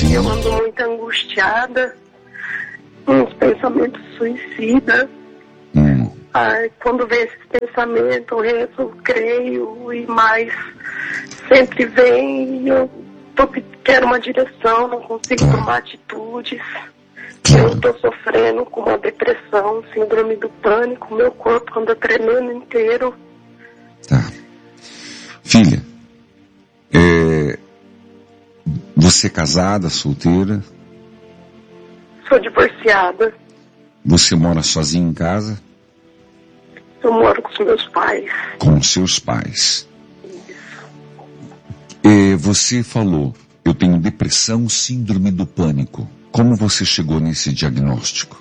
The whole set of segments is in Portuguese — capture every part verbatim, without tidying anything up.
Sim. Eu ando muito angustiada, uns pensamentos suicidas. Hum. Ai, quando vem esses pensamentos, eu rezo, creio, e mais sempre vem e eu tô, quero uma direção, não consigo Claro. tomar atitudes. Claro. Eu tô sofrendo com uma depressão, síndrome do pânico, meu corpo anda tremendo inteiro. Tá. Filha, é... você é casada, solteira? Sou divorciada. Você mora sozinha em casa? Eu moro com os meus pais. Com seus pais. É, você falou, eu tenho depressão, síndrome do pânico. Como você chegou nesse diagnóstico?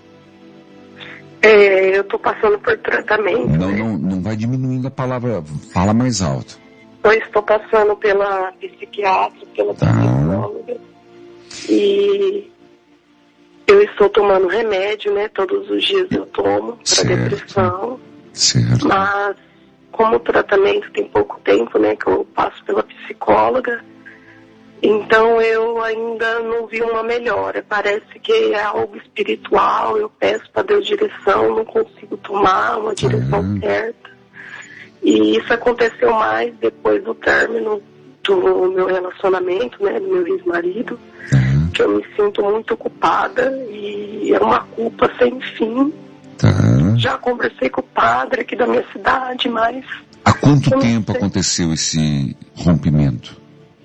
É, eu tô passando por tratamento. Não, né? não, não vai diminuindo a palavra, fala mais alto. Eu estou passando pela psiquiatra, pela Tá. psicóloga. E eu estou tomando remédio, né? Todos os dias eu tomo para Certo. depressão. Certo. Mas como o tratamento tem pouco tempo, né? Que eu passo pela psicóloga. Então eu ainda não vi uma melhora. Parece que é algo espiritual. Eu peço para Deus direção, não consigo tomar uma direção Uhum. certa. E isso aconteceu mais depois do término do meu relacionamento, né, do meu ex-marido, Tá. que eu me sinto muito culpada e é uma culpa sem fim. Tá. Já conversei com o padre aqui da minha cidade, mas... Há quanto eu não tempo sei. aconteceu esse rompimento?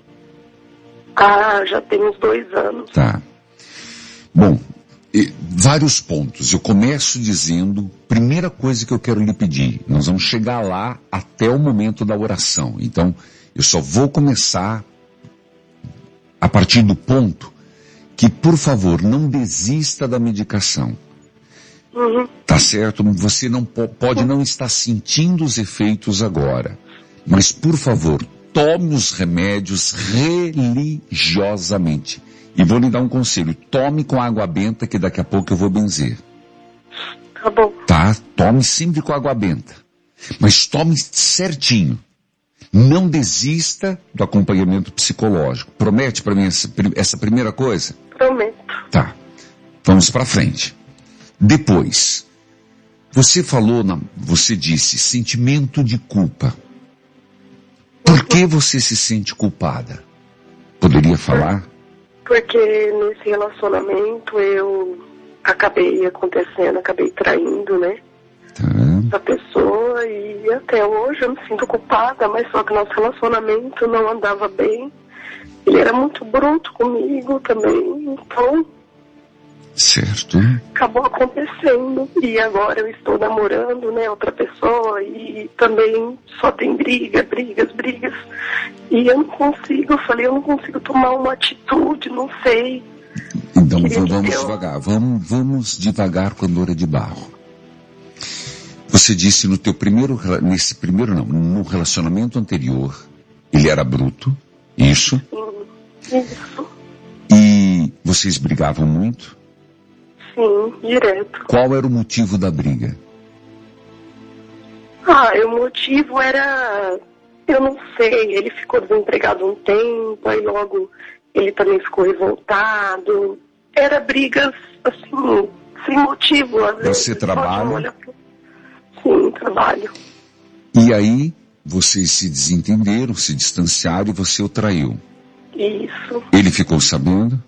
Ah, já tem uns dois anos. Tá. Bom, e, vários pontos. Eu começo dizendo, primeira coisa que eu quero lhe pedir, nós vamos chegar lá até o momento da oração. Então, eu só vou começar a partir do ponto que, por favor, não desista da medicação. Uhum. Tá certo? Você não po- pode não estar sentindo os efeitos agora. Mas, por favor, tome os remédios religiosamente. E vou lhe dar um conselho. Tome com água benta, que daqui a pouco eu vou benzer. Tá bom. Tá? Tome sempre com água benta. Mas tome certinho. Não desista do acompanhamento psicológico. Promete para mim essa, pri- essa primeira coisa? Prometo. Tá. Vamos para frente. Depois, você falou, na, você disse, sentimento de culpa. Por que você se sente culpada? Poderia falar? Porque nesse relacionamento eu acabei acontecendo, acabei traindo, né? Tá. A pessoa e até hoje eu me sinto culpada, mas só que nosso relacionamento não andava bem. Ele era muito bruto comigo também, então Certo. acabou acontecendo. E agora eu estou namorando, né, outra pessoa e também só tem briga, brigas, brigas. E eu não consigo, eu falei, eu não consigo tomar uma atitude, não sei. Então Queria que vamos Deus- devagar. Vamos, vamos devagar com a Loura de Barro. Você disse no teu primeiro, rela- nesse primeiro não, no relacionamento anterior, ele era bruto, isso, Isso, e vocês brigavam muito? sim, direto. Qual era o motivo da briga? Ah, e o motivo era, eu não sei, ele ficou desempregado um tempo, aí logo ele também ficou revoltado. Era brigas, assim, sem motivo, às vezes. Você só de trabalha? um olhar pro- Sim, trabalho. E aí, vocês se desentenderam, se distanciaram e você o traiu. Isso. Ele ficou sabendo?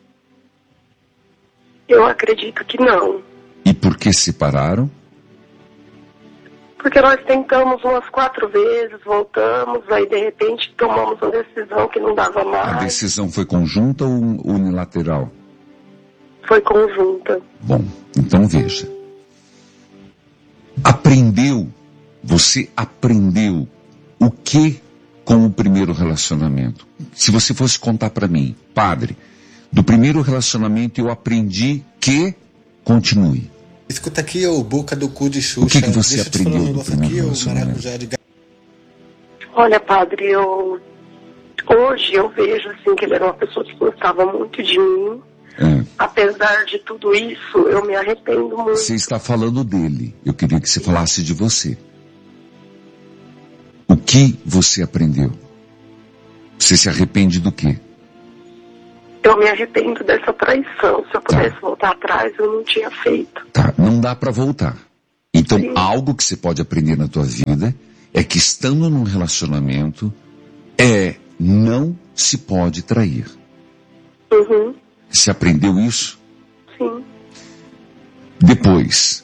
Eu acredito que não. E por que se separaram? Porque nós tentamos umas quatro vezes, voltamos, aí de repente tomamos uma decisão que não dava A mais. decisão foi conjunta ou unilateral? Foi conjunta. Bom, então veja. Aprendeu, você aprendeu o que com o primeiro relacionamento? Se você fosse contar para mim, padre, do primeiro relacionamento eu aprendi que continue. Escuta aqui, ô boca do cu de Xuxa. O que que você Deixa eu te falar aprendeu um do negócio primeiro aqui, ô relacionamento? maracujá de gato. Olha, padre, eu hoje eu vejo assim que ele era uma pessoa que gostava muito de mim. É, Apesar de tudo isso, eu me arrependo muito. você está falando dele, eu queria que você falasse de você. O que você aprendeu? Você se arrepende do quê? eu me arrependo dessa traição. Se eu pudesse tá. voltar atrás, eu não tinha feito. Tá, não dá para voltar. Então, Sim. algo que você pode aprender na tua vida é que estando num relacionamento, é, não se pode trair. Uhum. Você aprendeu isso? Sim. Depois,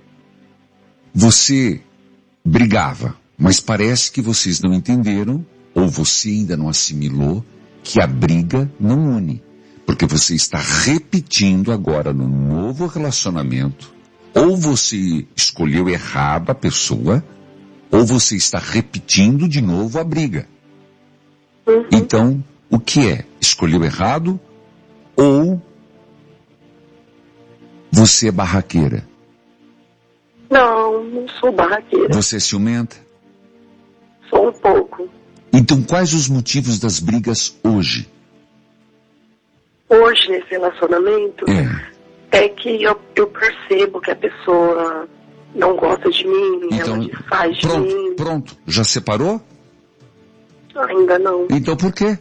você brigava, mas parece que vocês não entenderam, ou você ainda não assimilou, que a briga não une. Porque você está repetindo agora no novo relacionamento, ou você escolheu errado a pessoa, ou você está repetindo de novo a briga. Uhum. Então, o que é? Escolheu errado ou você é barraqueira? Não, não sou barraqueira. Você é ciumenta? Sou um pouco. Então, quais os motivos das brigas hoje? Hoje, nesse relacionamento, É. é que eu, eu percebo que a pessoa não gosta de mim, Então, ela desfaz de pronto, mim. pronto. Já separou? Ainda não. Então por quê?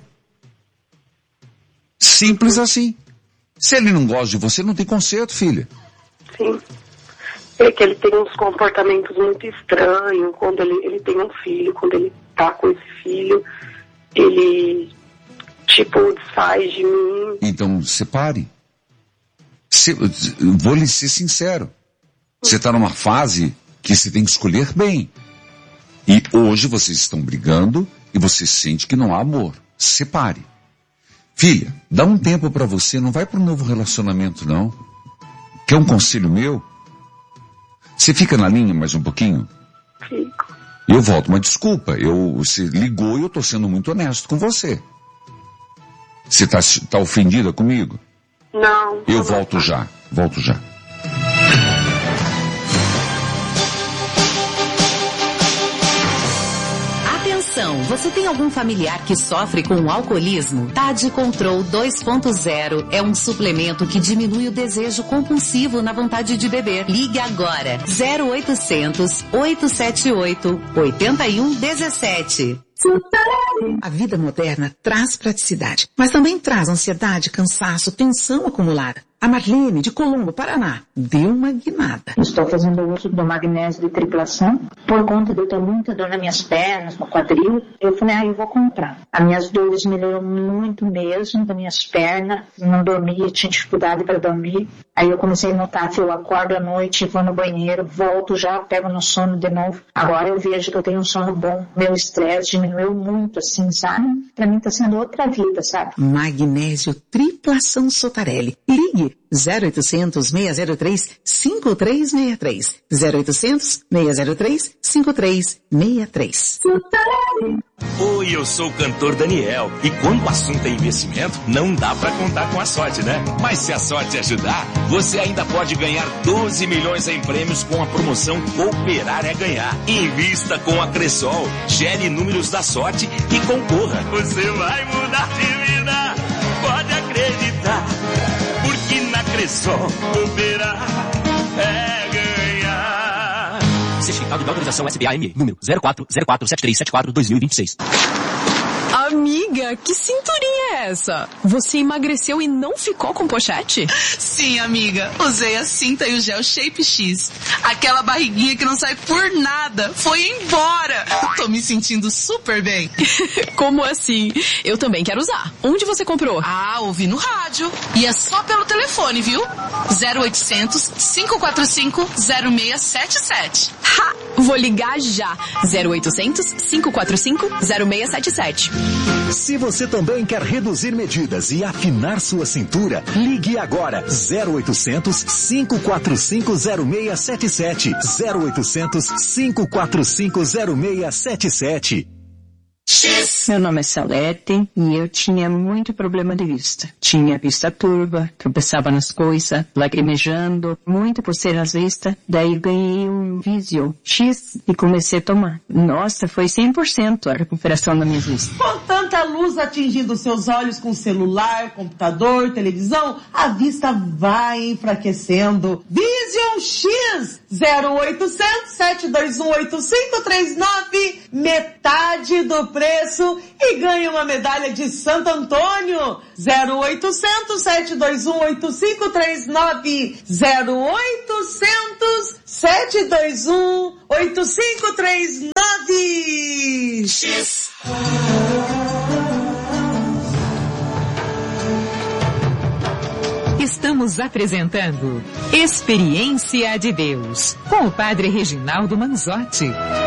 Simples assim. Se ele não gosta de você, não tem conserto, filha. Sim. É que ele tem uns comportamentos muito estranhos. Quando ele, ele tem um filho, quando ele tá com esse filho, ele, tipo, desfaz de mim. Então, separe. Se, vou lhe ser sincero. Você está numa fase que você tem que escolher bem. E hoje vocês estão brigando e você sente que não há amor. Separe. Filha, dá um tempo para você, não vai para um novo relacionamento, não. Quer um conselho meu? Você fica na linha mais um pouquinho? Fico. Eu volto, mas desculpa, eu, você ligou e eu tô sendo muito honesto com você. Você tá, tá ofendida comigo? Não. Eu não. volto já, volto já. Atenção, você tem algum familiar que sofre com alcoolismo? Tade Control dois ponto zero é um suplemento que diminui o desejo compulsivo na vontade de beber. Ligue agora, zero oitocentos, oitocentos e setenta e oito, oitenta e um dezessete. A vida moderna traz praticidade, mas também traz ansiedade, cansaço, tensão acumulada. A Marlene, de Colombo, Paraná, deu uma guinada. Estou fazendo uso do magnésio de triplação. Por conta de eu ter muita dor nas minhas pernas, no quadril, eu falei, ah, eu vou comprar. As minhas dores melhoraram muito mesmo, das minhas pernas. Não dormia, tinha dificuldade para dormir. Aí eu comecei a notar que eu acordo à noite, vou no banheiro, volto já, pego no sono de novo. Agora eu vejo que eu tenho um sono bom. Meu estresse diminuiu muito, assim, sabe? Para mim tá sendo outra vida, sabe? Magnésio triplação Sotarelli. Ligue zero oitocentos, seis zero três, cinco três seis três. zero oitocentos, seis zero três, cinco três seis três. Oi, eu sou o cantor Daniel. E quando o assunto é investimento, não dá pra contar com a sorte, né? Mas se a sorte ajudar, você ainda pode ganhar doze milhões em prêmios com a promoção Cooperar é Ganhar. Invista com a Cressol, gere números da sorte e concorra. Você vai mudar de vida, pode acreditar. Porque na Cressol, cooperar é ganhar. Certificado de autorização S B A M E, número zero quatro zero quatro sete três sete quatro dois mil e vinte e seis. Amiga, que cinturinha é essa? Você emagreceu e não ficou com pochete? Sim, amiga. Usei a cinta e o gel Shape X. Aquela barriguinha que não sai por nada foi embora. Tô me sentindo super bem. Como assim? Eu também quero usar. Onde você comprou? Ah, ouvi no rádio. E é só pelo telefone, viu? zero oitocentos, cinco quatro cinco, zero seis sete sete. Ha! Vou ligar já. zero oitocentos, cinco quatro cinco, zero seis sete sete. Se você também quer reduzir medidas e afinar sua cintura, ligue agora zero oitocentos, cinco quatro cinco, zero seis sete sete. zero oitocentos, cinco quatro cinco, zero seis sete sete. Meu nome é Salete e eu tinha muito problema de vista. Tinha vista turva, tropeçava nas coisas, lacrimejando, muito por ser às vistas. Daí ganhei um Visio X e comecei a tomar. Nossa, foi cem por cento a recuperação da minha vista. Com tanta luz atingindo seus olhos com celular, computador, televisão, a vista vai enfraquecendo. Vision X zero oitocentos, sete dois um oito cinco três nove, metade do preço e ganhe uma medalha de Santo Antônio. zero oitocentos, sete dois um, oito cinco três nove. zero oitocentos, sete dois um, oito cinco três nove. X. Estamos apresentando Experiência de Deus com o Padre Reginaldo Manzotti.